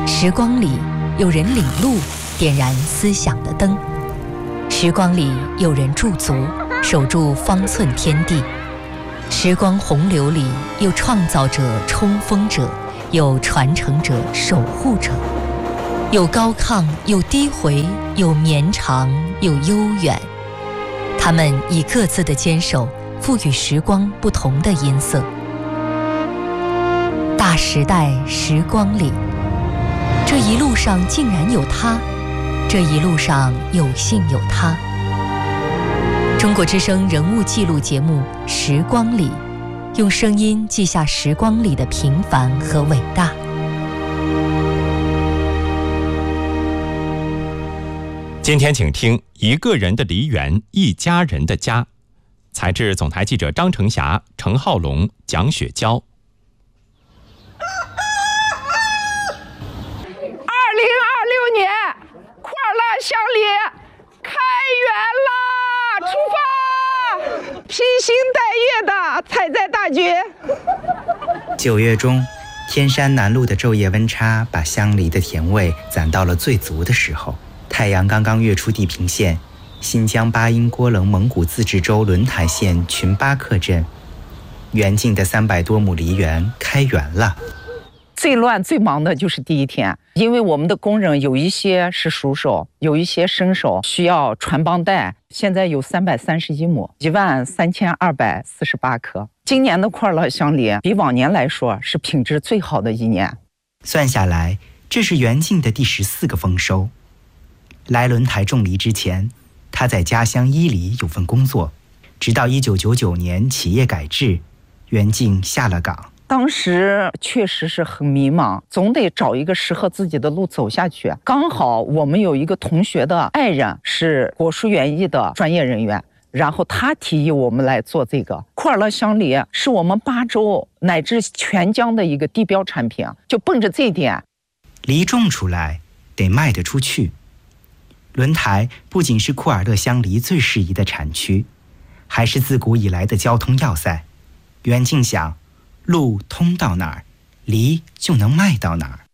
时光里有人领路，点燃思想的灯；时光里有人驻足，守住方寸天地；时光洪流里有创造者、冲锋者，有传承者、守护者，有高亢，有低回，有绵长，有悠远。他们以各自的坚守，赋予时光不同的音色。大时代时光里，这一路上竟然有他，这一路上有幸有他。中国之声人物记录节目《时光里》，用声音记下时光里的平凡和伟大。 今天请听一个人的梨园，一家人的家。采自总台记者张成霞、程浩龙、蒋雪娇。 2026年快乐乡里开园啦！出发，披星戴月的采摘大军。 9月中，天山南麓的昼夜温差把香梨的甜味攒到了最足的时候。太阳刚刚跃出地平线，新疆巴音郭楞蒙古自治州轮台县群巴克镇，园境的300多亩梨园开园了。 最乱最忙的就是第一天，因为我们的工人有一些是熟手，有一些生手，需要传帮带。现在有331亩，13248颗。今年的快乐乡梨比往年来说是品质最好的一年。 算下来，这是园境的第14个丰收。来轮台种梨之前，他在家乡伊犁有份工作，直到1999年企业改制，园境下了岗。 当时确实是很迷茫，总得找一个适合自己的路走下去。刚好我们有一个同学的爱人是果蔬园艺的专业人员，然后他提议我们来做这个快乐乡梨，是我们巴州乃至全疆的一个地标产品。就奔着这一点， 梨种出来得卖得出去。轮台不仅是库尔勒乡梨最适宜的产区，还是自古以来的交通要塞。园境想，路通到哪儿，梨就能卖到哪儿。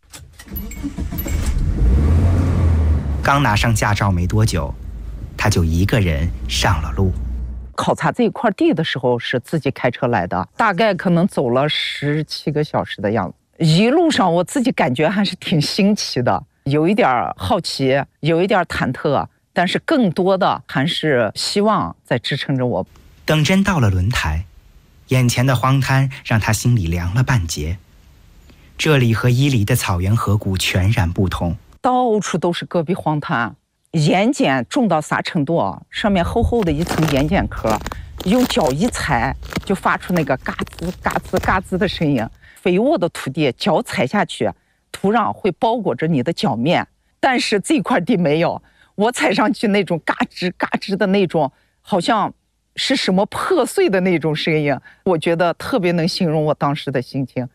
刚拿上驾照没多久，他就一个人上了路。 考察这一块地的时候是自己开车来的，大概可能走了17个小时的样子。一路上我自己感觉还是挺新奇的，有一点好奇，有一点忐忑，但是更多的还是希望在支撑着我。 等真到了轮台，眼前的荒滩让他心里凉了半截。这里和伊犁的草原河谷全然不同， 到处都是戈壁荒滩，盐碱重到啥程度啊？上面厚厚的一层盐碱壳，用脚一踩就发出那个嘎吱嘎吱嘎吱的声音。肥沃的土地，脚踩下去，土壤会包裹着你的脚面，但是这块地没有，我踩上去那种嘎吱嘎吱的那种，好像是什么破碎的那种声音，我觉得特别能形容我当时的心情。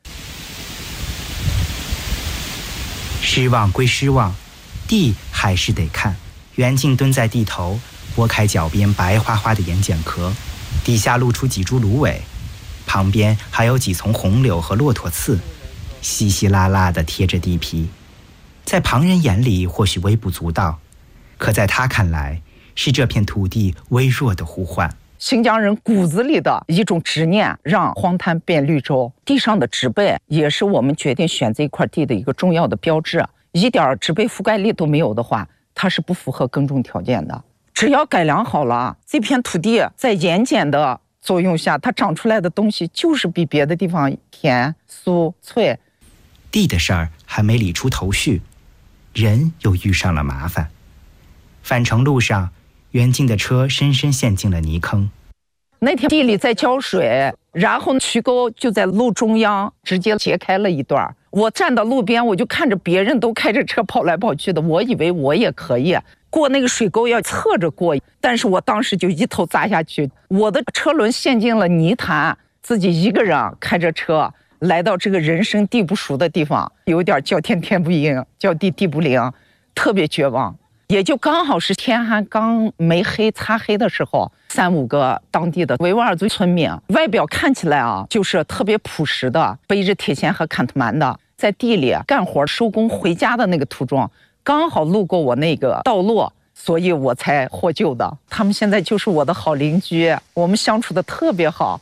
失望归失望，地还是得看。袁静蹲在地头，拨开脚边白花花的盐碱壳，底下露出几株芦苇，旁边还有几丛红柳和骆驼刺，稀稀拉拉地贴着地皮。在旁人眼里或许微不足道，可在他看来，是这片土地微弱的呼唤。 新疆人骨子里的一种执念，让荒滩变绿洲。地上的植被也是我们决定选这一块地的一个重要的标志。一点植被覆盖力都没有的话，它是不符合耕种条件的。只要改良好了，这片土地在盐碱的作用下，它长出来的东西就是比别的地方甜、酥、脆。 地的事儿还没理出头绪，人又遇上了麻烦。返程路上，袁静的车深深陷进了泥坑。 那天地里在浇水，然后渠沟就在路中央直接截开了一段。我站到路边，我就看着别人都开着车跑来跑去的，我以为我也可以过那个水沟，要侧着过，但是我当时就一头扎下去，我的车轮陷进了泥潭，自己一个人开着车来到这个人生地不熟的地方，有点叫天天不应，叫地地不灵，特别绝望。也就刚好是天还刚没黑擦黑的时候，3、5个当地的维吾尔族村民，外表看起来就是特别朴实的，背着铁锨和坎特曼的， 在地里干活收工回家的那个途中，刚好路过我那个道路，所以我才获救的。他们现在就是我的好邻居，我们相处的特别好。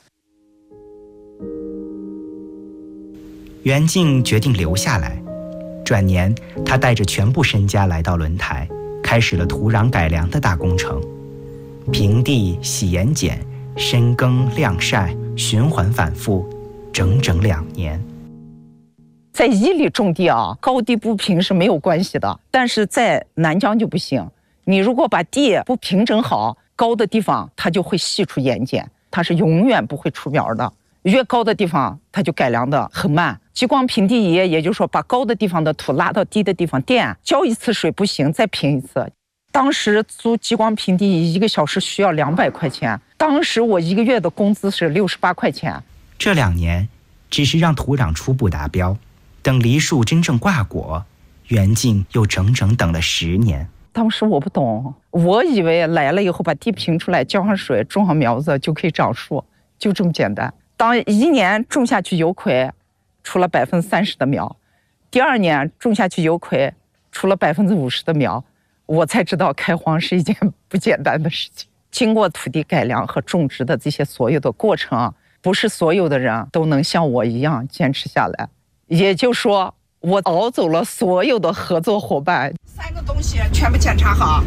袁静决定留下来，转年他带着全部身家来到轮台，开始了土壤改良的大工程。平地、洗盐碱、深耕、晾晒，循环反复，整整2年。 在伊犁种地啊，高低不平是没有关系的，但是在南疆就不行。你如果把地不平整好，高的地方它就会析出盐碱，它是永远不会出苗的。越高的地方它就改良的很慢。激光平地仪，也就是说把高的地方的土拉到低的地方垫，浇一次水不行，再平一次。当时租激光平地仪1个小时需要200块钱，当时我1个月的工资是68块钱。 这2年只是让土壤初步达标，等梨树真正挂果，袁静又整整等了10年。 当时我不懂，我以为来了以后把地平出来，浇上水，种上苗子就可以长树，就这么简单。当1年种下去有葵，出了30%的苗，第2年种下去有葵，出了50%的苗，我才知道开荒是一件不简单的事情。经过土地改良和种植的这些所有的过程，不是所有的人都能像我一样坚持下来。也就是说，我熬走了所有的合作伙伴。3个东西全部检查好。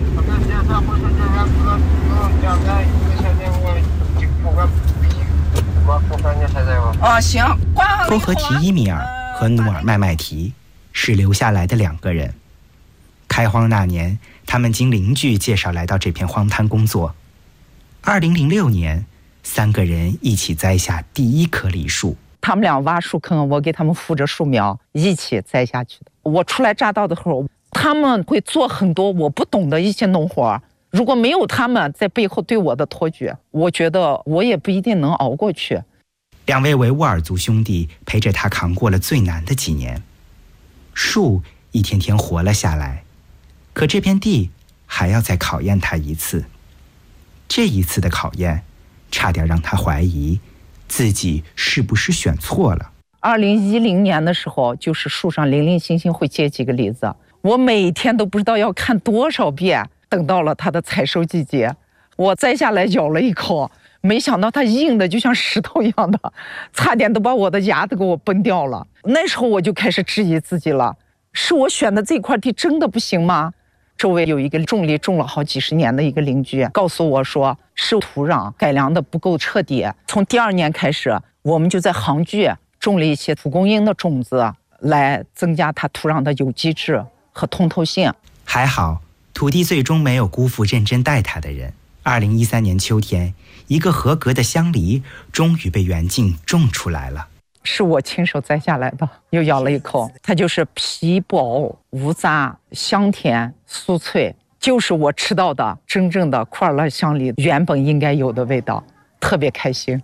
行。 托合提伊米尔和努尔麦麦提是留下来的2个人。开荒那年，他们经邻居介绍来到这片荒滩工作。2006年，3个人一起栽下第1棵梨树。 他们俩挖树坑，我给他们扶着树苗一起栽下去的。我初来乍到的时候，他们会做很多我不懂的一些农活，如果没有他们在背后对我的托举，我觉得我也不一定能熬过去。 2位维吾尔族兄弟陪着他扛过了最难的几年，树一天天活了下来，可这片地还要再考验他一次。这一次的考验，差点让他怀疑自己是不是选错了。 2010年的时候，就是树上零零星星会结几个梨子，我每天都不知道要看多少遍。等到了它的采收季节，我摘下来咬了一口，没想到它硬的就像石头一样的，差点都把我的牙都给我崩掉了。那时候我就开始质疑自己了，是我选的这块地真的不行吗？周围有一个种梨种了好几十年的一个邻居告诉我说，是土壤改良的不够彻底。从第2年开始，我们就在杭居种了一些蒲公英的种子，来增加它土壤的有机质和通透性。 还好土地最终没有辜负认真待他的人。2013年秋天，一个合格的香梨终于被袁静种出来了。 是我亲手摘下来的，又咬了一口，它就是皮薄无渣，香甜酥脆，就是我吃到的真正的库尔勒香梨原本应该有的味道，特别开心。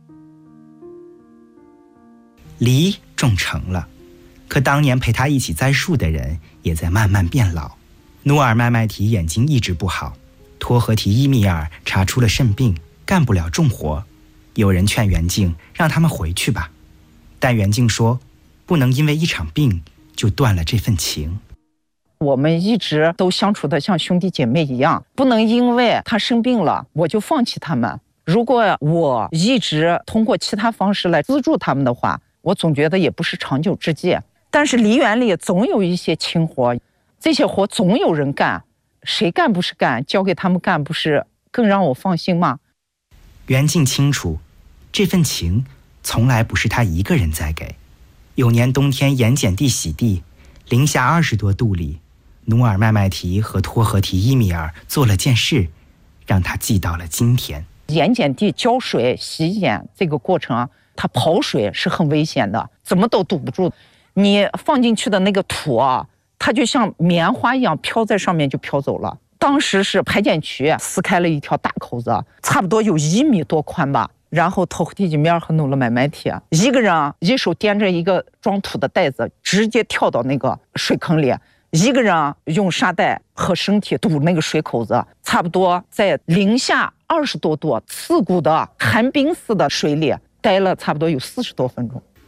梨种成了，可当年陪他一起栽树的人也在慢慢变老。努尔麦麦提眼睛一直不好，托合提伊米尔查出了肾病，干不了重活。有人劝袁静让他们回去吧，但袁静说不能因为一场病就断了这份情。 我们一直都相处的像兄弟姐妹一样，不能因为他生病了我就放弃他们。如果我一直通过其他方式来资助他们的话，我总觉得也不是长久之计。但是梨园里总有一些轻活，这些活总有人干，谁干不是干，交给他们干不是更让我放心吗？ 袁静清楚，这份情从来不是他一个人在给。有年冬天盐碱地洗地，零下20多度里，努尔麦麦提和托合提伊米尔做了件事，让他记到了今天。 盐碱地浇水洗碱这个过程啊，它跑水是很危险的，怎么都堵不住。你放进去的那个土啊，它就像棉花一样飘在上面就飘走了。当时是排碱渠撕开了一条大口子，差不多有1米多宽吧。然后托合提伊米尔和努尔麦麦提一个人一手掂着一个装土的袋子，直接跳到那个水坑里，一个人用沙袋和身体堵那个水口子，差不多在零下20多度刺骨的寒冰似的水里待了差不多有40多分钟。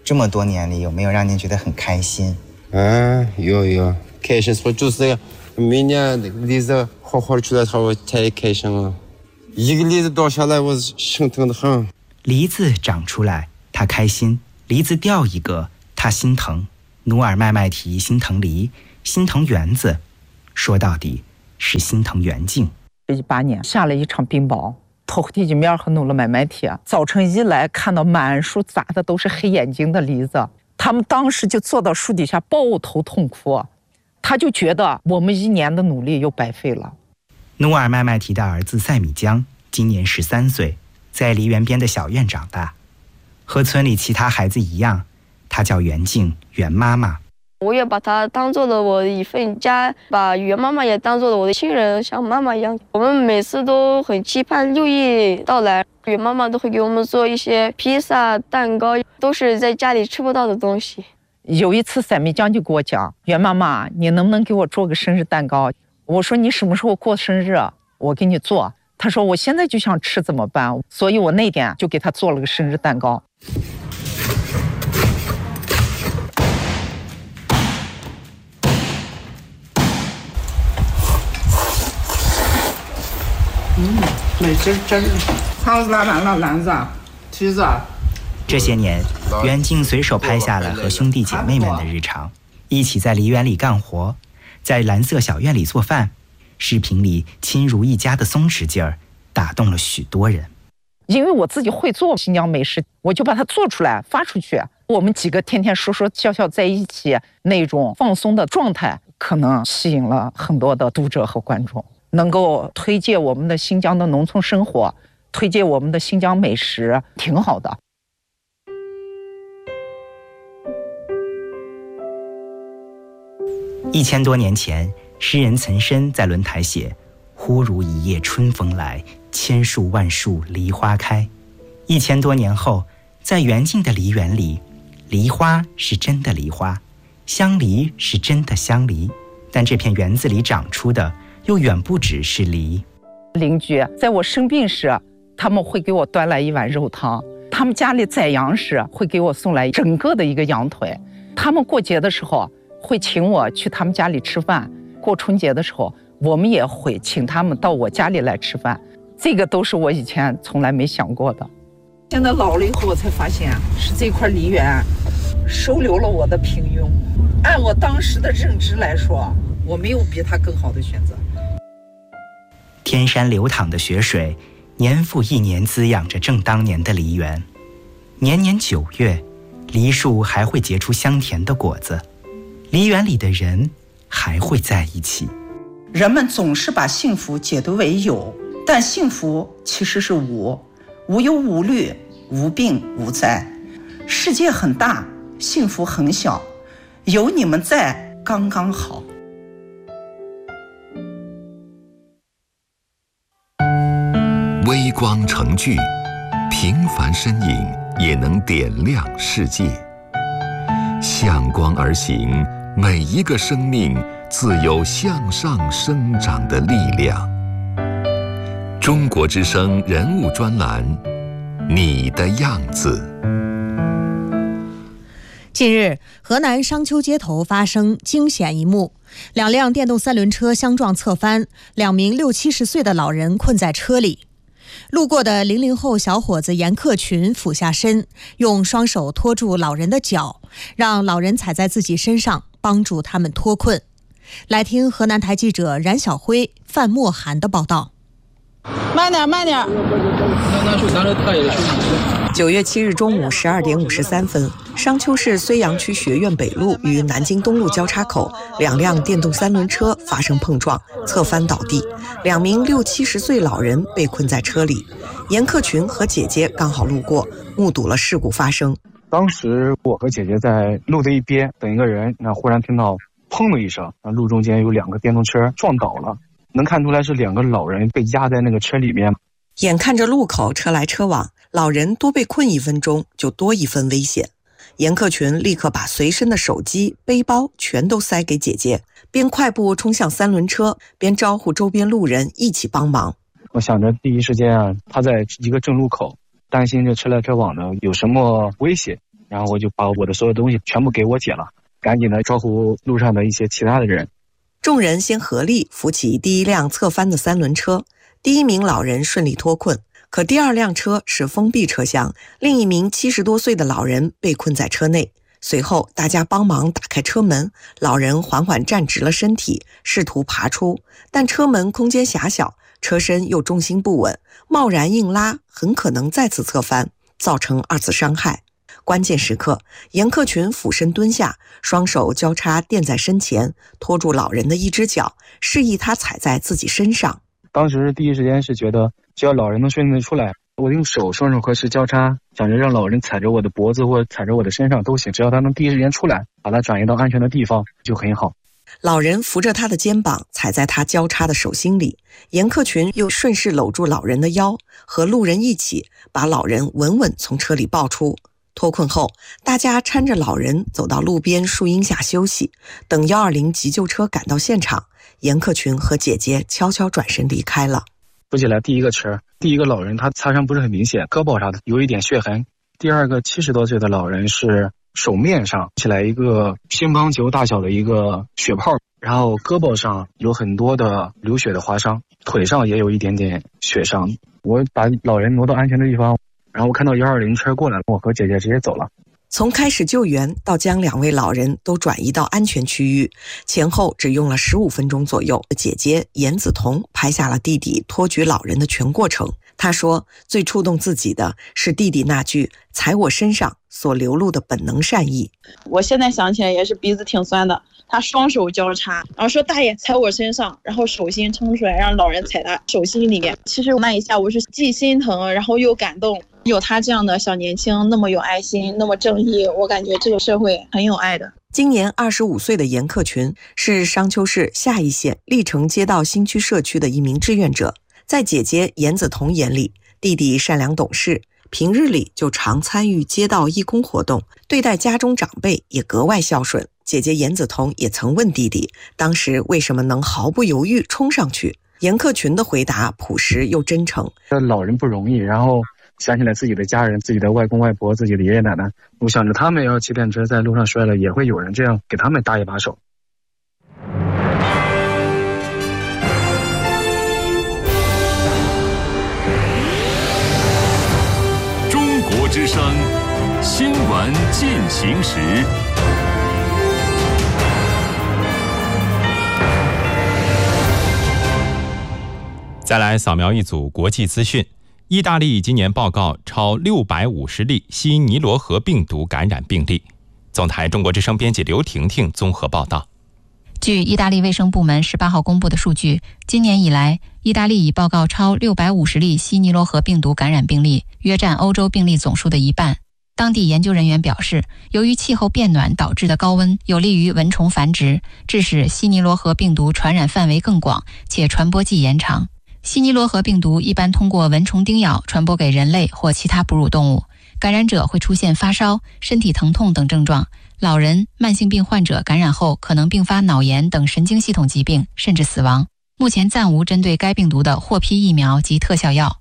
这么多年里，有没有让您觉得很开心？ 有，开心说就是每年梨子好好的出来，我太开心了。一个梨子掉下来，我心疼得很。 梨子长出来，他开心；梨子掉一个，他心疼。努尔麦麦提心疼梨，心疼园子，说到底是心疼袁静。 18年下了一场冰雹，头地里面和努了麦麦提，早晨一来看到满树砸的都是黑眼睛的梨子，他们当时就坐到树底下抱头痛哭，他就觉得我们1年的努力又白费了。 努尔麦麦提的儿子赛米江今年13岁，在梨园边的小院长大，和村里其他孩子一样，他叫袁静，袁妈妈。 我也把她当做了我的一份家，把袁妈妈也当做了我的亲人，像妈妈一样。我们每次都很期盼6一到来，袁妈妈都会给我们做一些披萨、蛋糕，都是在家里吃不到的东西。 有一次赛米江就跟我讲，袁妈妈，你能不能给我做个生日蛋糕？我说你什么时候过生日，我给你做。他说我现在就想吃怎么办？所以我那天就给他做了个生日蛋糕。 没吃真，汤是拉完了，篮子、梯子。 这些年，袁静随手拍下了和兄弟姐妹们的日常，一起在梨园里干活，在蓝色小院里做饭。视频里亲如一家的松弛劲儿，打动了许多人。 因为我自己会做新疆美食，我就把它做出来发出去。我们几个天天说说笑笑在一起，那种放松的状态，可能吸引了很多的读者和观众，能够推介我们的新疆的农村生活，推介我们的新疆美食，挺好的。 1000多年前，诗人岑参在轮台写：“忽如一夜春风来，千树万树梨花开。”1000多年后，在袁静的梨园里，梨花是真的梨花，香梨是真的香梨，但这片园子里长出的又远不只是梨。 邻居在我生病时，他们会给我端来一碗肉汤；他们家里宰羊时，会给我送来整个的一个羊腿；他们过节的时候会请我去他们家里吃饭，过春节的时候我们也会请他们到我家里来吃饭。这个都是我以前从来没想过的。现在老了以后，我才发现是这块梨园收留了我的平庸。按我当时的认知来说，我没有比他更好的选择。 天山流淌的雪水，年复一年滋养着正当年的梨园。年年9月，梨树还会结出香甜的果子，梨园里的人还会在一起。 人们总是把幸福解读为有，但幸福其实是无，无忧无虑，无病无灾。世界很大，幸福很小，有你们在刚刚好。 微光成炬，平凡身影也能点亮世界。向光而行，每一个生命自有向上生长的力量。中国之声人物专栏，你的样子。 近日，河南商丘街头发生惊险一幕，2辆电动3轮车相撞侧翻，2名60-70岁的老人困在车里。路过的00后小伙子严克群俯下身，用双手托住老人的脚，让老人踩在自己身上，帮助他们脱困。来听河南台记者冉晓辉、范墨涵的报道。 慢点，慢点。 9月7日中午12点53分，商丘市睢阳区学院北路与南京东路交叉口，2辆电动3轮车发生碰撞，侧翻倒地，2名60-70岁老人被困在车里。严克群和姐姐刚好路过，目睹了事故发生。 当时我和姐姐在路的一边等一个人，忽然听到砰的一声，路中间有2个电动车撞倒了，能看出来是2个老人被压在那个车里面。 眼看着路口车来车往，老人多被困1分钟就多1分危险。严克群立刻把随身的手机、背包全都塞给姐姐，边快步冲向3轮车，边招呼周边路人一起帮忙。 我想着第一时间他在一个正路口，担心这车来车往的有什么危险， 然后我就把我的所有东西全部给我姐了，赶紧的招呼路上的一些其他的人。 众人先合力扶起第一辆侧翻的3轮车，第一名老人顺利脱困。可第2辆车是封闭车厢，另一名70多岁的老人被困在车内。随后大家帮忙打开车门，老人缓缓站直了身体，试图爬出，但车门空间狭小，车身又重心不稳，贸然硬拉很可能再次侧翻，造成2次伤害。关键时刻，严克群俯身蹲下，双手交叉垫在身前，拖住老人的一只脚，示意他踩在自己身上。 当时第一时间是觉得只要老人能顺利的出来，我用双手合十交叉，想着让老人踩着我的脖子或者踩着我的身上都行，只要他能第一时间出来，把他转移到安全的地方就很好。 老人扶着他的肩膀，踩在他交叉的手心里，严克群又顺势搂住老人的腰，和路人一起把老人稳稳从车里抱出。脱困后，大家搀着老人走到路边树荫下休息，等120急救车赶到现场，严克群和姐姐悄悄转身离开了。 扶起来第一个车，第一个老人他擦伤不是很明显，胳膊上有一点血痕。第二个70多岁的老人是手面上起来一个乒乓球大小的一个血泡，然后胳膊上有很多的流血的划伤，腿上也有一点点血伤。我把老人挪到安全的地方，然后我看到120车过来，我和姐姐直接走了。 从开始救援到将2位老人都转移到安全区域，前后只用了15分钟左右。姐姐严子彤拍下了弟弟托举老人的全过程。她说，最触动自己的是弟弟那句“踩我身上”所流露的本能善意。 我现在想起来也是鼻子挺酸的。他双手交叉，然后说大爷踩我身上，然后手心撑出来让老人踩他手心里面。其实那一下我是既心疼然后又感动，有他这样的小年轻那么有爱心那么正义，我感觉这个社会很有爱的。 今年25岁的严克群是商丘市下邑县历城街道新区社区的一名志愿者。在姐姐严子彤眼里，弟弟善良懂事，平日里就常参与街道义工活动，对待家中长辈也格外孝顺。姐姐严子彤也曾问弟弟，当时为什么能毫不犹豫冲上去？严克群的回答朴实又真诚。 老人不容易，然后想起来自己的家人，自己的外公外婆，自己的爷爷奶奶，我想着他们要骑电车在路上摔了，也会有人这样给他们搭一把手。 中国之声新闻进行时。 再来扫描一组国际资讯。意大利今年报告超650例西尼罗河病毒感染病例。总台中国之声编辑刘婷婷综合报道。 据意大利卫生部门18号公布的数据，今年以来，意大利已报告超650例西尼罗河病毒感染病例，约占欧洲病例总数的一半。当地研究人员表示，由于气候变暖导致的高温有利于蚊虫繁殖，致使西尼罗河病毒传染范围更广，且传播季延长。西尼罗河病毒一般通过蚊虫叮咬传播给人类或其他哺乳动物，感染者会出现发烧、身体疼痛等症状。老人、慢性病患者感染后可能并发脑炎等神经系统疾病，甚至死亡。目前暂无针对该病毒的获批疫苗及特效药。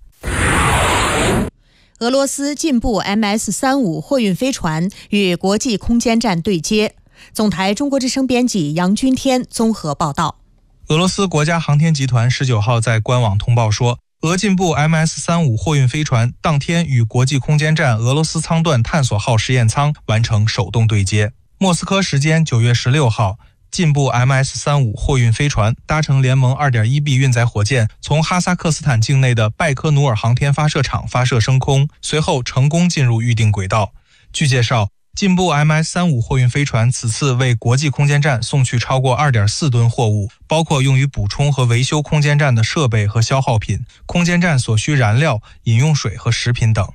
俄罗斯进步 MS-35 货运飞船与国际空间站对接。总台中国之声编辑杨君天综合报道。 俄罗斯国家航天集团19号在官网通报说，俄进步 MS-35 货运飞船当天与国际空间站俄罗斯舱段探索号实验舱完成手动对接。莫斯科时间9月16号，进步 MS-35 货运飞船搭乘联盟 2.1B 运载火箭，从哈萨克斯坦境内的拜科努尔航天发射场发射升空，随后成功进入预定轨道。据介绍，进步 MS-35 货运飞船此次为国际空间站送去超过 2.4 吨货物，包括用于补充和维修空间站的设备和消耗品、空间站所需燃料、饮用水和食品等。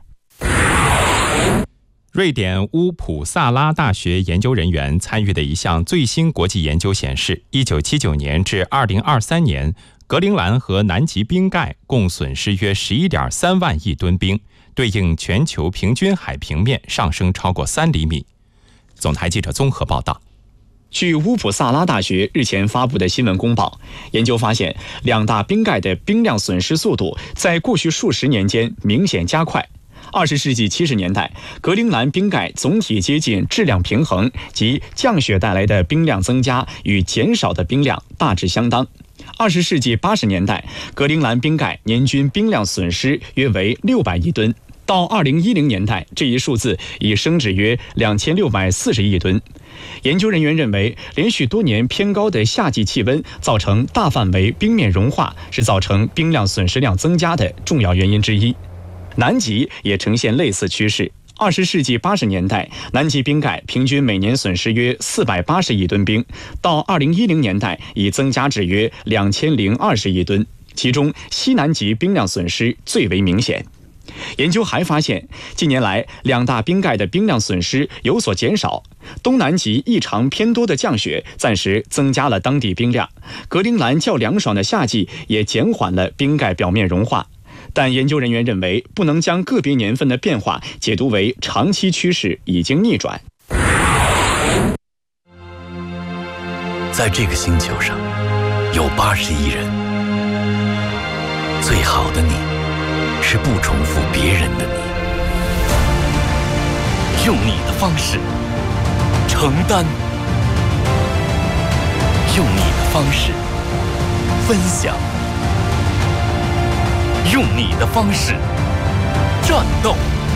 瑞典乌普萨拉大学研究人员参与的一项最新国际研究显示，1979年至2023年，格陵兰和南极冰盖共损失约 11.3 万亿吨冰，对应全球平均海平面上升超过3厘米。总台记者综合报道。 据乌普萨拉大学日前发布的新闻公报，研究发现，两大冰盖的冰量损失速度在过去数十年间明显加快。 20世纪70年代，格陵兰冰盖总体接近质量平衡，即降雪带来的冰量增加与减少的冰量大致相当。20世纪80年代，格陵兰冰盖年均冰量损失约为600亿吨，到2010年代，这一数字已升至约2640亿吨。研究人员认为，连续多年偏高的夏季气温造成大范围冰面融化，是造成冰量损失量增加的重要原因之一。南极也呈现类似趋势。20世纪80年代，南极冰盖平均每年损失约480亿吨冰，到2010年代已增加至约2020亿吨，其中西南极冰量损失最为明显。研究还发现，近年来两大冰盖的冰量损失有所减少，东南极异常偏多的降雪暂时增加了当地冰量，格陵兰较凉爽的夏季也减缓了冰盖表面融化。但研究人员认为，不能将个别年份的变化解读为长期趋势已经逆转。 在这个星球上，有80亿人，最好的你是不重复别人的你，用你的方式承担，用你的方式分享，用你的方式战斗，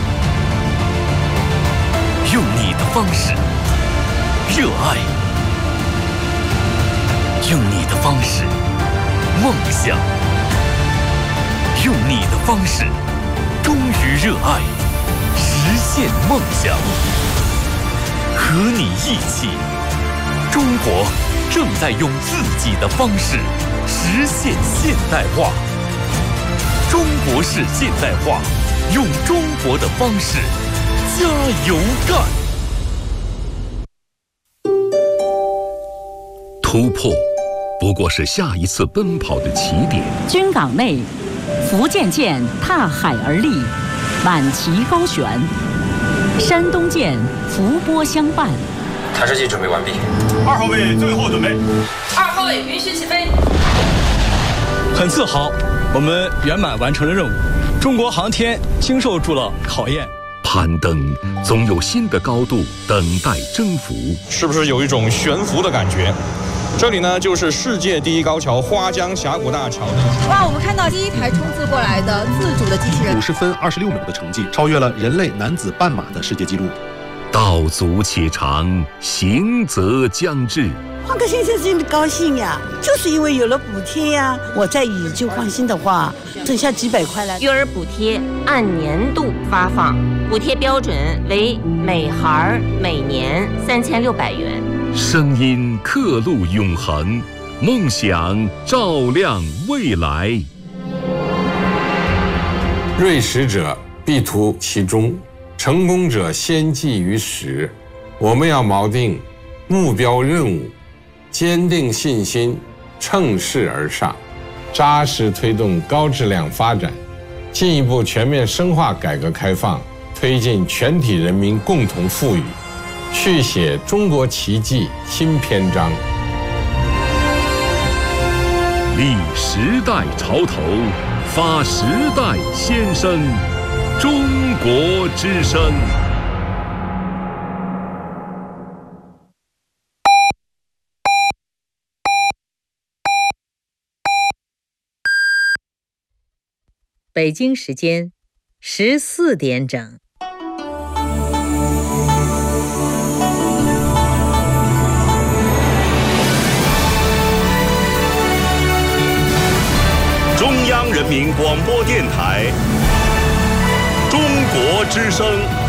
用你的方式热爱，用你的方式梦想，用你的方式忠于热爱，实现梦想。和你一起，中国正在用自己的方式实现现代化。中国式现代化，用中国的方式加油干。 突破不过是下一次奔跑的起点。 军港内，福建舰踏海而立，满旗高悬；山东舰伏波相伴。 弹射器准备完毕。 2号位最后准备。 2号位允许起飞。 很自豪，我们圆满完成了任务，中国航天经受住了考验。 攀登总有新的高度等待征服， 是不是有一种悬浮的感觉？这里呢，就是世界第一高桥花江峡谷大桥。 哇，我们看到第一台冲刺过来的自主的机器人 ，50分26秒的成绩，超越了人类男子半马的世界纪录。 道阻且长，行则将至。 换个先生真的高兴呀，就是因为有了补贴呀。我在宇宙换新的话，剩下几百块了。 育儿补贴按年度发放，补贴标准为每孩每年3600元。 声音刻录永恒，梦想照亮未来。 锐实者必图其中，成功者先记于始。我们要锚定目标任务，坚定信心，乘势而上，扎实推动高质量发展，进一步全面深化改革开放，推进全体人民共同富裕，续写中国奇迹新篇章。 立时代潮头，发时代先声，中国之声。 北京时间14点整。 中央人民广播电台，中国之声。